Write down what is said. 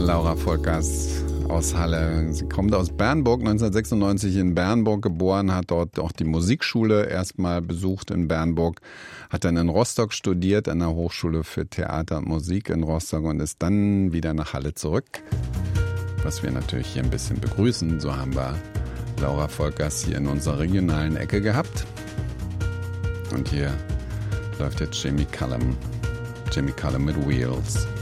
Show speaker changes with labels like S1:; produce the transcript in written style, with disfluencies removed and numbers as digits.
S1: Laura Volkers aus Halle. Sie kommt aus Bernburg, 1996 in Bernburg geboren, hat dort auch die Musikschule erstmal besucht in Bernburg, hat dann in Rostock studiert, an der Hochschule für Theater und Musik in Rostock und ist dann wieder nach Halle zurück. Was wir natürlich hier ein bisschen begrüßen. So haben wir Laura Volkers hier in unserer regionalen Ecke gehabt. Und hier läuft jetzt Jamie Cullum mit Wheels.